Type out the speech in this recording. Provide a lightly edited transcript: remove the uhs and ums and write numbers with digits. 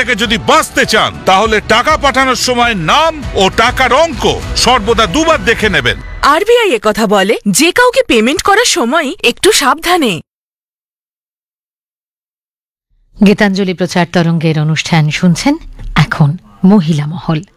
থেকে যদি বাঁচতে চান তাহলে টাকা পাঠানোর সময় নাম ও টাকার অঙ্ক সর্বদা দুবার দেখে নেবেন। আরবিআই কথা বলে যে কাউকে পেমেন্ট করার সময় একটু সাবধানে। গীতাঞ্জলি প্রচার তরঙ্গের অনুষ্ঠান শুনছেন। এখন মহিলা মহল।